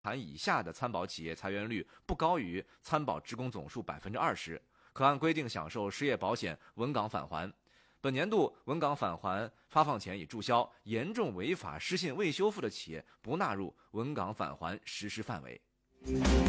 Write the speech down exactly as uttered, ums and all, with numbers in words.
含以下的参保企业裁员率不高于参保职工总数百分之二十，可按规定享受失业保险稳岗返还。本年度稳岗返还发放前已注销、严重违法失信未修复的企业不纳入稳岗返还实施范围。